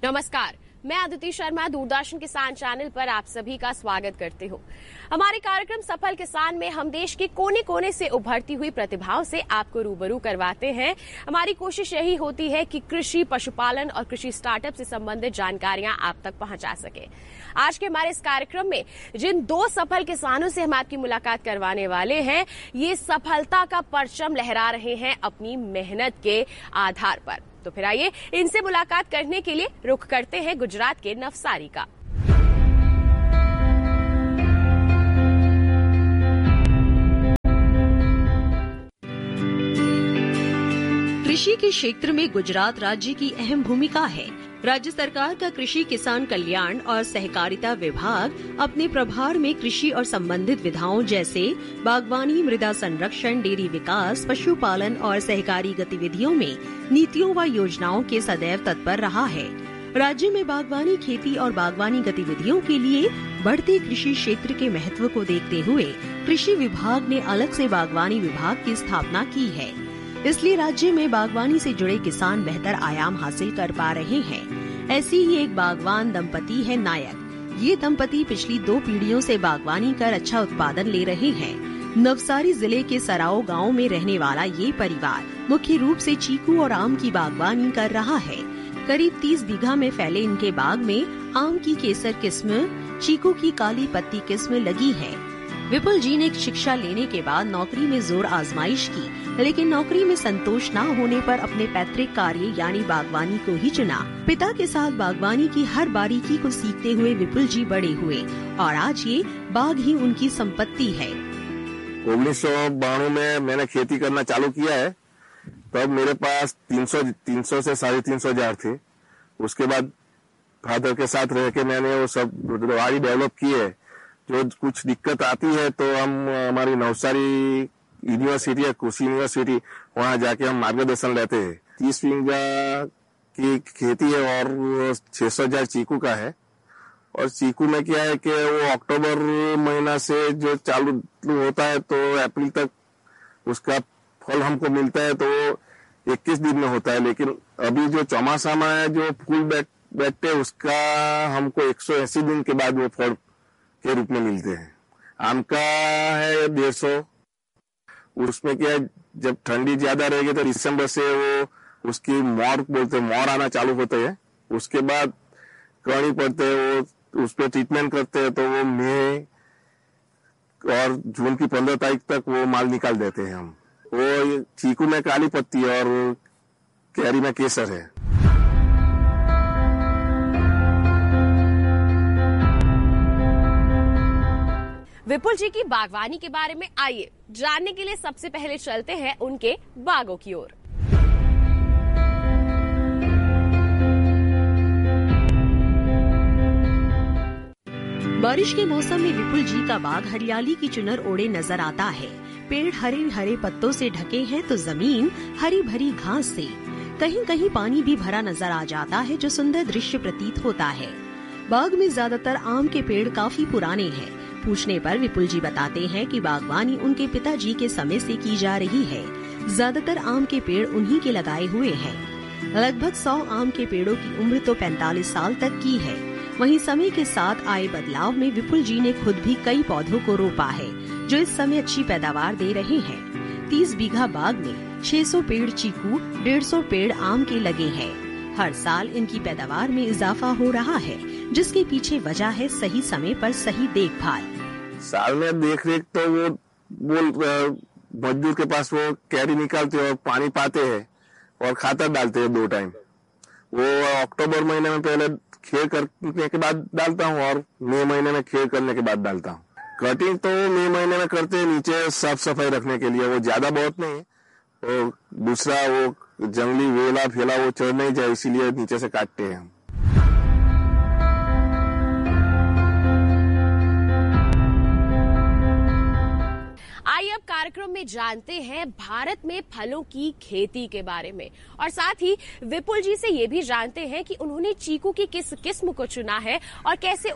नमस्कार, मैं अदिति शर्मा दूरदर्शन किसान चैनल पर आप सभी का स्वागत करती हूँ। हमारे कार्यक्रम सफल किसान में हम देश के कोने कोने से उभरती हुई प्रतिभाओं से आपको रूबरू करवाते हैं। हमारी कोशिश यही होती है कि कृषि, पशुपालन और कृषि स्टार्टअप से संबंधित जानकारियां आप तक पहुंचा सके। आज के हमारे इस कार्यक्रम में जिन दो सफल किसानों से हम आपकी मुलाकात करवाने वाले हैं, ये सफलता का परचम लहरा रहे हैं अपनी मेहनत के आधार पर। तो फिर आइए इनसे मुलाकात करने के लिए रुख करते हैं गुजरात के नवसारी का। कृषि के क्षेत्र में गुजरात राज्य की अहम भूमिका है। राज्य सरकार का कृषि किसान कल्याण और सहकारिता विभाग अपने प्रभार में कृषि और संबंधित विधाओं जैसे बागवानी, मृदा संरक्षण, डेयरी विकास, पशुपालन और सहकारी गतिविधियों में नीतियों व योजनाओं के सदैव तत्पर रहा है। राज्य में बागवानी, खेती और बागवानी गतिविधियों के लिए बढ़ते कृषि क्षेत्र के महत्व को देखते हुए कृषि विभाग ने अलग से बागवानी विभाग की स्थापना की है। इसलिए राज्य में बागवानी से जुड़े किसान बेहतर आयाम हासिल कर पा रहे हैं। ऐसी ही एक बागवान दंपति है नायक। ये दंपति पिछली 2 पीढ़ियों से बागवानी कर अच्छा उत्पादन ले रहे हैं। नवसारी जिले के सराओ गांव में रहने वाला ये परिवार मुख्य रूप से चीकू और आम की बागवानी कर रहा है। करीब 30 बीघा में फैले इनके बाग में आम की केसर किस्म, चीकू की काली पत्ती किस्म लगी है। विपुल जी ने शिक्षा लेने के बाद नौकरी में जोर आजमाइश की, लेकिन नौकरी में संतोष न होने पर अपने पैतृक कार्य यानी बागवानी को ही चुना। पिता के साथ बागवानी की हर बारीकी को सीखते हुए विपुल जी बड़े हुए और आज ये बाग ही उनकी संपत्ति है। 1992 में मैंने खेती करना चालू किया है। तब मेरे पास 300 से 350 हजार थे। उसके बाद फादर के साथ रह के मैंने वो सब वाड़ी डेवलप की है। जो कुछ दिक्कत आती है तो हम हमारी नवसारी यूनिवर्सिटी है, कृषि यूनिवर्सिटी, वहाँ जाके हम मार्गदर्शन लेते हैं। 30 बीघा की खेती है और 600 हजार चीकू का है। और चीकू में क्या है कि वो अक्टूबर महीना से जो चालू होता है तो अप्रैल तक उसका फल हमको मिलता है, तो वो 21 दिन में होता है। लेकिन अभी जो चौमासा में है, जो फूल बैठते हैं, उसका हमको 180 दिन के बाद वो फल के रूप में मिलते हैं। आम का है 150। उसमें क्या है, जब ठंडी ज्यादा रहेगी तो दिसंबर से वो उसकी मोर बोलते हैं, मोर आना चालू होते हैं। उसके बाद कड़ी पड़ते हैं, वो उस पर ट्रीटमेंट करते हैं, तो वो मई और जून की 15 तारीख तक वो माल निकाल देते हैं हम। वो चीकू में काली पत्ती और कैरी में केसर है। विपुल जी की बागवानी के बारे में आइए जानने के लिए सबसे पहले चलते हैं उनके बागों की ओर। बारिश के मौसम में विपुल जी का बाग हरियाली की चुनर ओढ़े नजर आता है। पेड़ हरे हरे पत्तों से ढके हैं तो जमीन हरी भरी घास से। कहीं कहीं पानी भी भरा नजर आ जाता है, जो सुंदर दृश्य प्रतीत होता है। बाग में ज्यादातर आम के पेड़ काफी पुराने हैं। पूछने पर विपुल जी बताते हैं कि बागवानी उनके पिताजी के समय से की जा रही है। ज्यादातर आम के पेड़ उन्हीं के लगाए हुए हैं। लगभग 100 आम के पेड़ों की उम्र तो 45 साल तक की है। वहीं समय के साथ आए बदलाव में विपुल जी ने खुद भी कई पौधों को रोपा है, जो इस समय अच्छी पैदावार दे रहे हैं। 30 बीघा बाग में 600 पेड़ चीकू, 150 पेड़ आम के लगे हैं। हर साल इनकी पैदावार में इजाफा हो रहा है, जिसके पीछे वजह है सही समय पर सही देखभाल। साल में देख रेख तो वो मजदूर के पास वो कैरी निकालते हैं और पानी पाते हैं और खातर डालते हैं 2 टाइम। वो अक्टूबर महीने में पहले खेड़ करने के बाद डालता हूँ और मई महीने में खेड़ करने के बाद डालता हूँ। कटिंग तो मई महीने में करते हैं, नीचे साफ सफाई रखने के लिए। वो ज्यादा बहुत नहीं है, और दूसरा वो जंगली वेला फेला वो चढ़ नहीं जाए, इसीलिए नीचे से काटते हैं हम। आइए अब कार्यक्रम में जानते हैं भारत में फलों की खेती के बारे में, और साथ ही विपुल जी से ये भी जानते हैं कि उन्होंने चीकू की किस किस्म को चुना है और कैसे